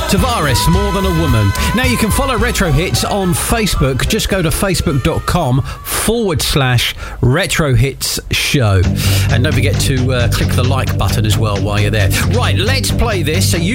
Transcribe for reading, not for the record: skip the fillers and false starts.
Tavares, More Than a Woman. Now you can follow Retro Hits on Facebook. Just go to facebook.com/Retro Hits Show. And don't forget to click the like button as well while you're there. Right, let's play this. So you